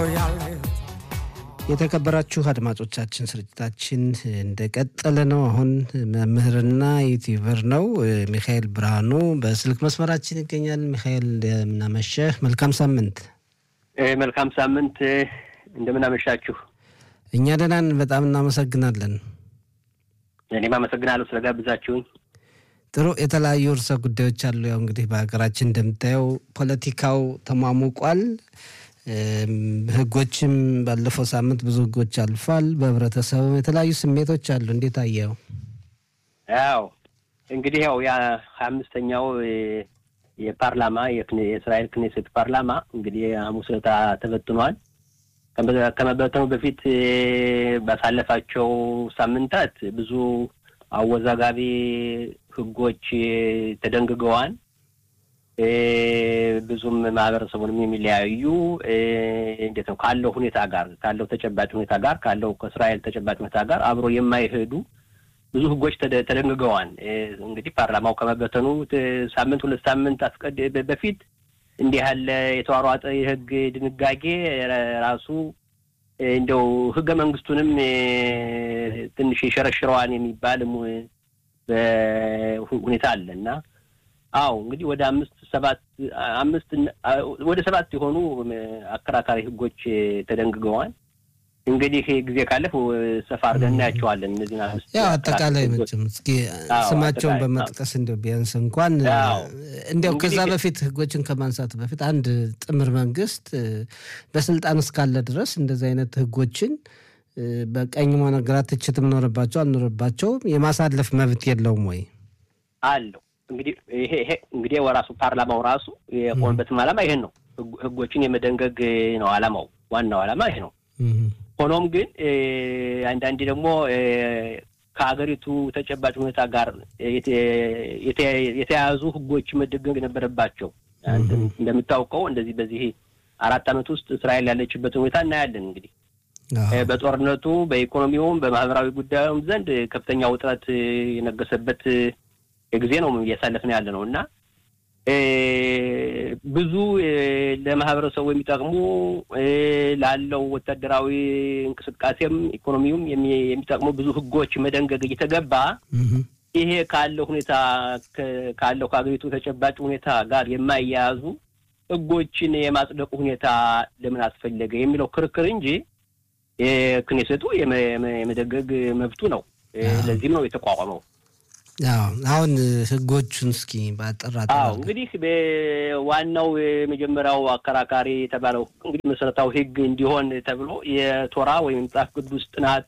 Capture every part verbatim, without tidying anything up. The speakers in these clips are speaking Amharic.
የተከበራችሁ አድማጮቻችን ስርጭታችን እንደቀጠለ ነው። አሁን መምህርና ዩቲዩበር ነው ሚካኤል ብርሃኑ በስልክ መስመራችን ይገኛል። ሚካኤል እንደምናመሸህ፣ መልካም ሳምንት። መልካም ሳምንት፣ እንደምናመሻችሁ። እኛ ደህና ነን፣ በጣም እናመሰግናለን። እኔም አመሰግናለሁ ስለጋብዛችሁኝ። ጥሩ፣ የተለያዩ ርዕሰ ጉዳዮች አሉ። ያው እንግዲህ በሀገራችን እንደምታየው ፖለቲካው ተሟሙቋል። ህጎችም ባለፈው ሳምንት ብዙ ህጎች አልፏል። በህብረተሰቡ የተለያዩ ስሜቶች አሉ። እንዴት አየው? ያው እንግዲህ ያው ያ አምስተኛው የፓርላማ የእስራኤል ክኔሴት ፓርላማ እንግዲህ ሐሙስ ዕለት ተበትኗል። ከመበተኑ በፊት ባሳለፋቸው ሳምንታት ብዙ አወዛጋቢ ህጎች ተደንግገዋል። ብዙም ማህበረሰቡንም የሚለያዩ እንዴት ነው ካለው ሁኔታ ጋር ካለው ተጨባጭ ሁኔታ ጋር ካለው ከእስራኤል ተጨባጭ ሁኔታ ጋር አብሮ የማይሄዱ ብዙ ህጎች ተደንግገዋል። እንግዲህ ፓርላማው ከመበተኑ ሳምንት ሁለት ሳምንት አስቀድ በፊት እንዲህ ያለ የተዋሯጠ የህግ ድንጋጌ ራሱ እንደው ህገ መንግስቱንም ትንሽ ይሸረሽረዋል የሚባል በሁኔታ አለና አው እንግዲህ ወደ አምስት ሰባት አምስት ወደ ሰባት የሆኑ አከራካሪ ህጎች ተደንግገዋል። እንግዲህ ጊዜ ካለፈ ሰፋ አድርገን እናያቸዋለን። እነዚህ አምስት ያው አጠቃላይ መቼም እስኪ ስማቸውን በመጥቀስ እንደው ቢያንስ እንኳን እንደው ከዛ በፊት ህጎችን ከማንሳት በፊት አንድ ጥምር መንግስት በስልጣን እስካለ ድረስ እንደዚህ አይነት ህጎችን በቀኝ ሆነ ግራ ትችትም ኖርባቸው አልኖርባቸው የማሳለፍ መብት የለውም ወይ? አለው። እንግዲህ ይሄ ይሄ እንግዲህ ወራሱ ፓርላማው ራሱ የቆንበት ዓላማ ይሄን ነው። ህጎችን የመደንገግ ነው ዓላማው፣ ዋናው ዓላማ ይሄ ነው። ሆኖም ግን አንዳንዴ ደግሞ ከሀገሪቱ ተጨባጭ ሁኔታ ጋር የተያያዙ ህጎች መደንገግ ነበረባቸው። እንደምታውቀው እንደዚህ በዚህ አራት አመት ውስጥ እስራኤል ያለችበት ሁኔታ እናያለን። እንግዲህ በጦርነቱ በኢኮኖሚውም በማህበራዊ ጉዳዩም ዘንድ ከፍተኛ ውጥረት የነገሰበት ጊዜ ነው እያሳለፍን ያለ ነውና ብዙ ለማህበረሰቡ የሚጠቅሙ ላለው ወታደራዊ እንቅስቃሴም ኢኮኖሚውም የሚጠቅሙ ብዙ ህጎች መደንገግ እየተገባ ይሄ ካለው ሁኔታ ካለው ከሀገሪቱ ተጨባጭ ሁኔታ ጋር የማይያዙ ህጎችን የማጽደቁ ሁኔታ ለምን አስፈለገ የሚለው ክርክር እንጂ የክኔሴቱ የመደንገግ መብቱ ነው። ለዚህም ነው የተቋቋመው። አዎ አሁን ህጎቹን እስኪ ባጠራጣ አዎ እንግዲህ በዋናው የመጀመሪያው አከራካሪ የተባለው እንግዲህ መሰረታዊ ህግ እንዲሆን ተብሎ የቶራ ወይም መጽሐፍ ቅዱስ ጥናት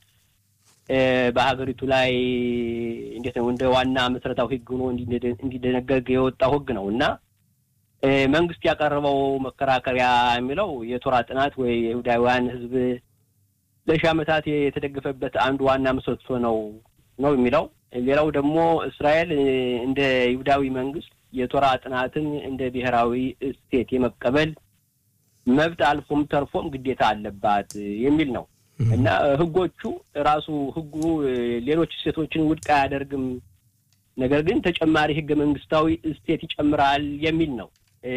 በሀገሪቱ ላይ እንዴት ነው እንደ ዋና መሰረታዊ ህግ ሆኖ እንዲደነገግ የወጣው ህግ ነውና መንግስት ያቀረበው መከራከሪያ የሚለው የቶራ ጥናት ወይ የይሁዳውያን ህዝብ ለሺህ ዓመታት የተደገፈበት አንዱ ዋና ምሰሶ ነው ነው የሚለው። ሌላው ደግሞ እስራኤል እንደ ይሁዳዊ መንግስት የቶራ ጥናትን እንደ ብሔራዊ ስቴት የመቀበል መብት አልፎም ተርፎም ግዴታ አለባት የሚል ነው እና ህጎቹ ራሱ ህጉ ሌሎች ስቴቶችን ውድቅ አያደርግም፣ ነገር ግን ተጨማሪ ህገ መንግስታዊ ስቴት ይጨምራል የሚል ነው።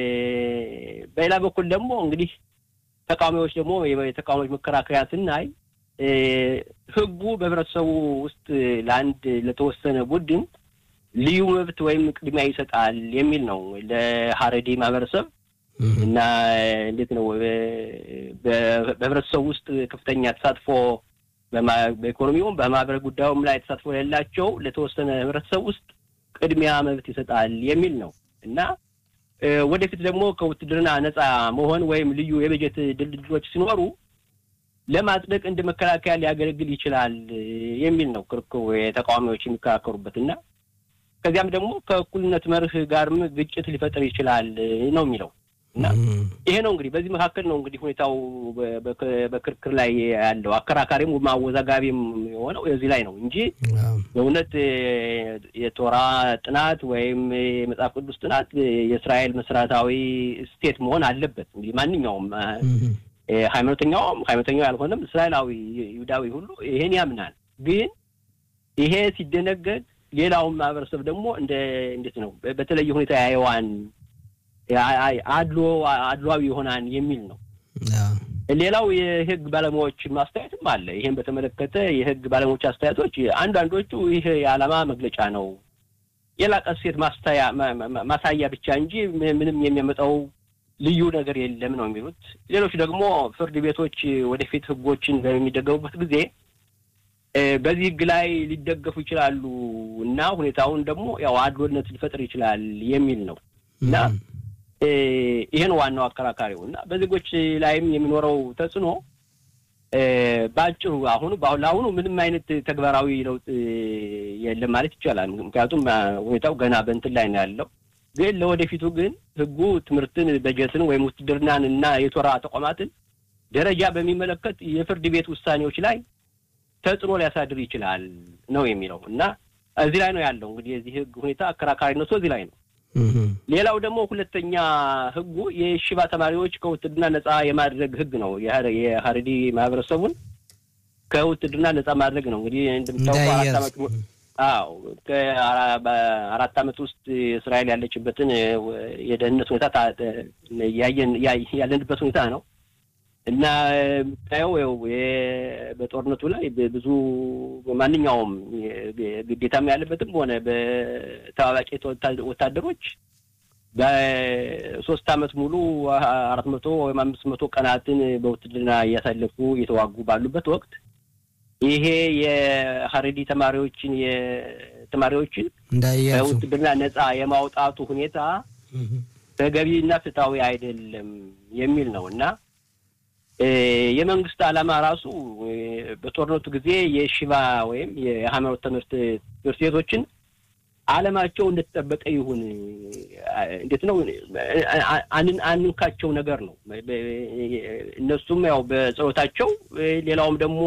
በሌላ በኩል ደግሞ እንግዲህ ተቃዋሚዎች ደግሞ የተቃዋሚዎች መከራከሪያ ስናይ ህጉ በህብረተሰቡ ውስጥ ለአንድ ለተወሰነ ቡድን ልዩ መብት ወይም ቅድሚያ ይሰጣል የሚል ነው። ለሐረዲ ማህበረሰብ እና እንዴት ነው በህብረተሰቡ ውስጥ ከፍተኛ ተሳትፎ በኢኮኖሚውም በማህበራዊ ጉዳዩም ላይ ተሳትፎ ያላቸው ለተወሰነ ህብረተሰብ ውስጥ ቅድሚያ መብት ይሰጣል የሚል ነው እና ወደፊት ደግሞ ከውትድርና ነፃ መሆን ወይም ልዩ የበጀት ድልድሎች ሲኖሩ ለማጽደቅ እንደ መከላከያ ሊያገለግል ይችላል የሚል ነው ክርክሩ የተቃዋሚዎች የሚከራከሩበትና ከዚያም ደግሞ ከእኩልነት መርህ ጋርም ግጭት ሊፈጠር ይችላል ነው የሚለው እና ይሄ ነው እንግዲህ በዚህ መካከል ነው እንግዲህ ሁኔታው በክርክር ላይ ያለው አከራካሪም ማወዛጋቢም የሆነው እዚህ ላይ ነው እንጂ በእውነት የቶራ ጥናት ወይም የመጽሐፍ ቅዱስ ጥናት የእስራኤል መሰረታዊ ስቴት መሆን አለበት። እንግዲህ ማንኛውም ሃይማኖተኛውም ሃይማኖተኛው ያልሆነም እስራኤላዊ ይሁዳዊ ሁሉ ይሄን ያምናል። ግን ይሄ ሲደነገግ ሌላው ማህበረሰብ ደግሞ እንደ እንዴት ነው በተለየ ሁኔታ ያየዋን አድሎ አድሏዊ ይሆናል የሚል ነው። ሌላው የህግ ባለሙያዎች ማስተያየትም አለ። ይሄን በተመለከተ የህግ ባለሙያዎች አስተያየቶች አንዳንዶቹ ይሄ የዓላማ መግለጫ ነው የላቀ ሴት ማስተያ ማሳያ ብቻ እንጂ ምንም የሚያመጣው ልዩ ነገር የለም ነው የሚሉት። ሌሎች ደግሞ ፍርድ ቤቶች ወደፊት ህጎችን በሚደገፉበት ጊዜ በዚህ ህግ ላይ ሊደገፉ ይችላሉ እና ሁኔታውን ደግሞ ያው አድሎነት ሊፈጥር ይችላል የሚል ነው እና ይሄን ዋናው አከራካሪውና በዜጎች ላይም የሚኖረው ተጽዕኖ ባጭሩ አሁን ባሁኑ ምንም አይነት ተግባራዊ ለውጥ የለም ማለት ይቻላል። ምክንያቱም ሁኔታው ገና በእንትን ላይ ነው ያለው። ግን ለወደፊቱ ግን ህጉ ትምህርትን በጀትን ወይም ውትድርናንና የቶራ ተቋማትን ደረጃ በሚመለከት የፍርድ ቤት ውሳኔዎች ላይ ተጽዕኖ ሊያሳድር ይችላል ነው የሚለው እና እዚህ ላይ ነው ያለው። እንግዲህ የዚህ ህግ ሁኔታ አከራካሪነቱ እዚህ ላይ ነው። ሌላው ደግሞ ሁለተኛ ህጉ የሽባ ተማሪዎች ከውትድርና ነፃ የማድረግ ህግ ነው። የሀረዲ ማህበረሰቡን ከውትድርና ነፃ ማድረግ ነው። እንግዲህ እንደምታውቁ አራት አመት አዎ ከአራት አመት ውስጥ እስራኤል ያለችበትን የደህንነት ሁኔታ ያየን ያለንበት ሁኔታ ነው እና ታየው በጦርነቱ ላይ ብዙ ማንኛውም ግዴታም ያለበትም ሆነ በተዋዋቂ ወታደሮች በሶስት አመት ሙሉ አራት መቶ ወይም አምስት መቶ ቀናትን በውትድርና ያሳለፉ የተዋጉ ባሉበት ወቅት ይሄ የሀረዲ ተማሪዎችን የተማሪዎችን በውትድርና ነፃ የማውጣቱ ሁኔታ ተገቢና ፍትሃዊ አይደለም የሚል ነውና የመንግስት ዓላማ ራሱ በጦርነቱ ጊዜ የሽባ ወይም የሃይማኖት ትምህርት ቤቶችን ዓለማቸው እንደተጠበቀ ይሁን እንዴት ነው አንን አንንካቸው ነገር ነው። እነሱም ያው በጸሎታቸው ሌላውም ደግሞ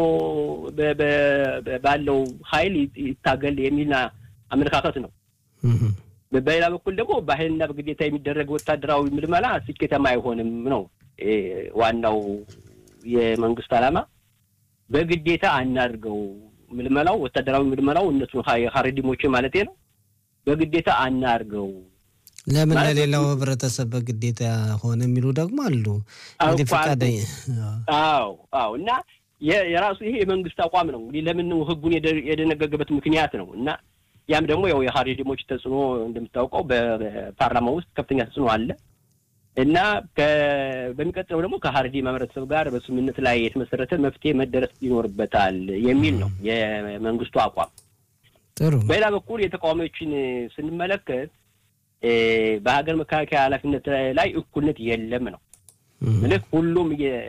ባለው ኃይል ይታገል የሚልና አመለካከት ነው። በሌላ በኩል ደግሞ በኃይልና በግዴታ የሚደረግ ወታደራዊ ምልመላ ስኬታማ አይሆንም ነው ዋናው የመንግስት ዓላማ። በግዴታ አናርገው ምልመላው ወታደራዊ ምልመላው እነሱ ሀረዲሞች ማለት ነው በግዴታ አናርገው ለምን ለሌላው ህብረተሰብ በግዴታ ሆነ የሚሉ ደግሞ አሉ። እንግዲህ ፈቃደኛ አዎ አዎ እና የራሱ ይሄ የመንግስት አቋም ነው። እንግዲህ ለምን ህጉን የደነገገበት ምክንያት ነው እና ያም ደግሞ ያው የሀረዲሞች ተጽዕኖ እንደምታውቀው በፓርላማው ውስጥ ከፍተኛ ተጽዕኖ አለ እና በሚቀጥለው ደግሞ ከሀረዲ ማህበረሰብ ጋር በስምምነት ላይ የተመሰረተ መፍትሄ መደረስ ይኖርበታል የሚል ነው የመንግስቱ አቋም። ጥሩ። በሌላ በኩል የተቃዋሚዎችን ስንመለከት በሀገር መከላከያ ኃላፊነት ላይ እኩልነት የለም ነው። ማለት ሁሉም